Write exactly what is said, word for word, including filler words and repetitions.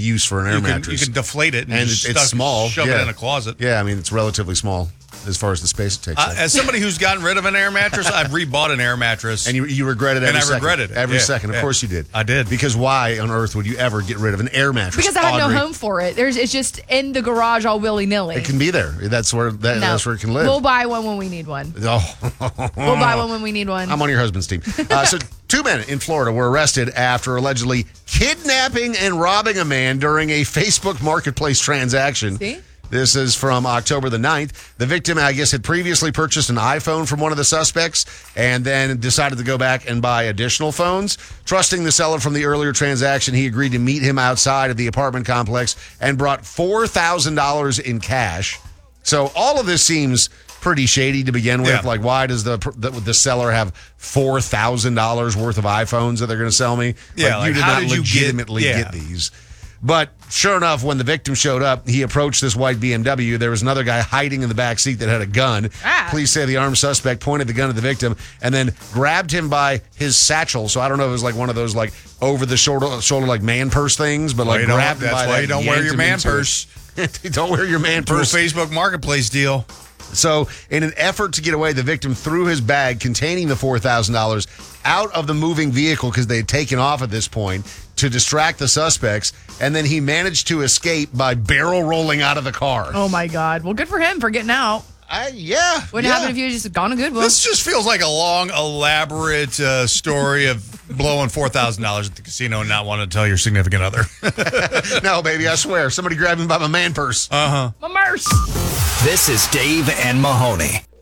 use for an air you can, mattress. You can deflate it and, and just it's, it's stuff, small. Shove yeah. it in a closet. Yeah, I mean, it's relatively small as far as the space it takes. Uh, as somebody who's gotten rid of an air mattress, I've rebought an air mattress. And you, you regret it every And I second. regretted it. Every Yeah, second. Of yeah. course you did. I did. Because why on earth would you ever get rid of an air mattress? Because I have Audrey? no home for it. There's It's just in the garage all willy-nilly. It can be there. That's where that, No. that's where it can live. We'll buy one when we need one. Oh. We'll buy one when we need one. I'm on your husband's team. Uh, so two men in Florida were arrested after allegedly kidnapping and robbing a man during a Facebook Marketplace transaction. See? This is from October the ninth. The victim, I guess, had previously purchased an iPhone from one of the suspects and then decided to go back and buy additional phones. Trusting the seller from the earlier transaction, he agreed to meet him outside of the apartment complex and brought four thousand dollars in cash. So all of this seems pretty shady to begin with. Yeah. Like, why does the the, the seller have four thousand dollars worth of iPhones that they're going to sell me? Yeah, like, you like, did how not did you get- legitimately yeah. get these. But sure enough, when the victim showed up, he approached this white B M W. There was another guy hiding in the back seat that had a gun. Ah. Police say the armed suspect pointed the gun at the victim and then grabbed him by his satchel. So I don't know if it was like one of those like over the shoulder, shoulder like man purse things, but Well, like you don't- grabbed him that's by why that, you don't wear yanked your him man into it. purse. Don't wear your man Through a purse. Facebook Marketplace deal. So, in an effort to get away, the victim threw his bag containing the four thousand dollars out of the moving vehicle because they had taken off at this point to distract the suspects, and then he managed to escape by barrel rolling out of the car. Oh, my God. Well, good for him for getting out. I, yeah. What yeah. happened if you had just gone to Goodwill? This just feels like a long, elaborate uh, story of blowing four thousand dollars at the casino and not wanting to tell your significant other. No, baby, I swear. Somebody grabbed me by my man purse. Uh-huh. My merce. This is Dave and Mahoney.